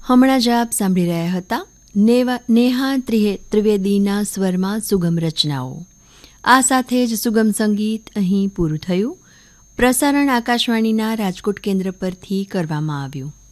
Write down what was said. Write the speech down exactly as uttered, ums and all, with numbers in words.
હમણાં જ આપ સાંભળી રહ્યા હતા નેવા નેહા ત્રિવેદીના સ્વરમાં સુગમ રચનાઓ. આ સાથે જ સુગમ સંગીત અહીં પૂરું થયું. પ્રસારણ આકાશવાણીના રાજકોટ કેન્દ્ર પરથી કરવામાં આવ્યું.